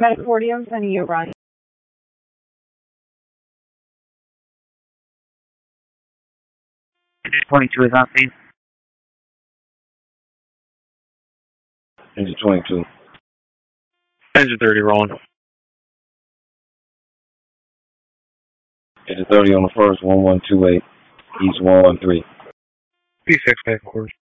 Medic 40, I'm sending you a run. Engine 22 is on scene. Engine 22. Engine 30 rolling. Engine 30 on the first, 1128, East 113. P6 back, of course.